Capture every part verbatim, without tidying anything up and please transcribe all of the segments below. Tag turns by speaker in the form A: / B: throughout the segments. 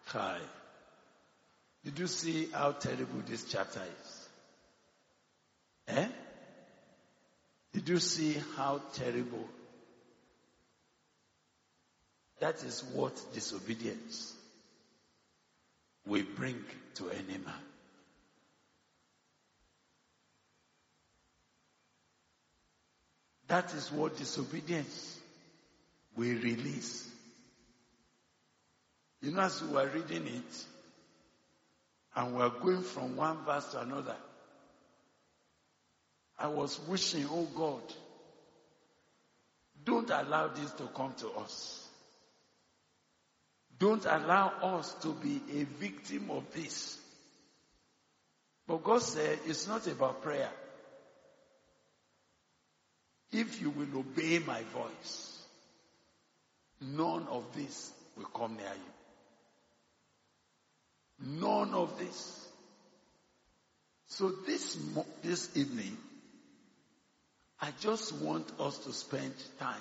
A: Hi. Did you see how terrible this chapter is? Eh? Did you see how terrible? That is what disobedience will bring to any man. That is what disobedience will release. You know, as we were reading it, and we are going from one verse to another, I was wishing, oh God, don't allow this to come to us. Don't allow us to be a victim of this. But God said it's not about prayer. If you will obey my voice, none of this will come near you. None of this. So this, this evening, I just want us to spend time.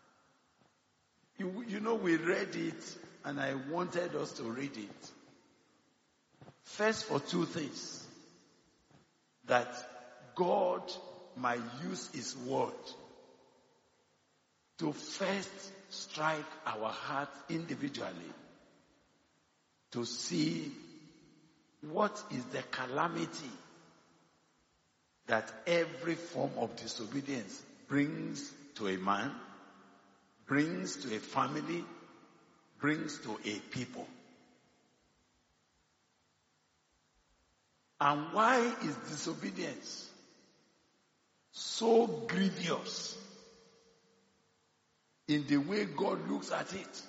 A: You, you know, we read it and I wanted us to read it. First for two things. That God might use his word to first strike our heart individually to see what is the calamity that every form of disobedience brings to a man, brings to a family, brings to a people. And why is disobedience so grievous in the way God looks at it?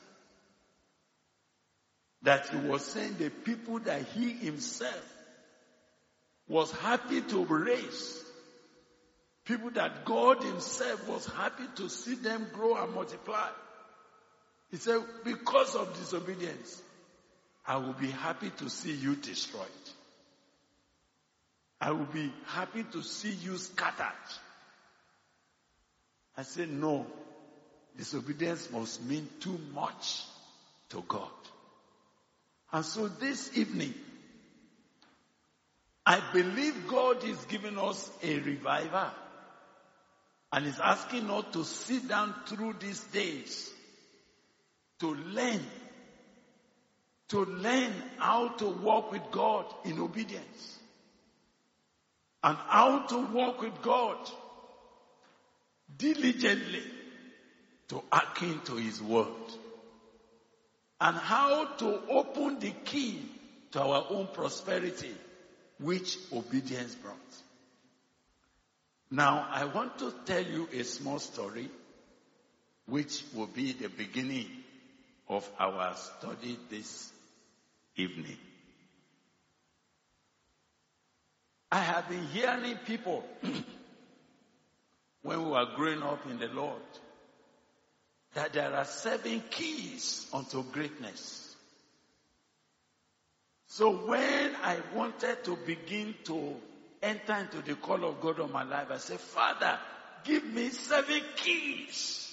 A: That he was saying the people that he himself was happy to raise, people that God himself was happy to see them grow and multiply. He said, because of disobedience, I will be happy to see you destroyed. I will be happy to see you scattered. I said, no, disobedience must mean too much to God. And so this evening, I believe God is giving us a revival and is asking us to sit down through these days to learn, to learn how to walk with God in obedience and how to walk with God diligently to hearken to his word and how to open the key to our own prosperity which obedience brought. Now, I want to tell you a small story which will be the beginning of our study this evening. I have been hearing people when we were growing up in the Lord that there are seven keys unto greatness. So when I wanted to begin to enter into the call of God on my life, I said, Father, give me seven keys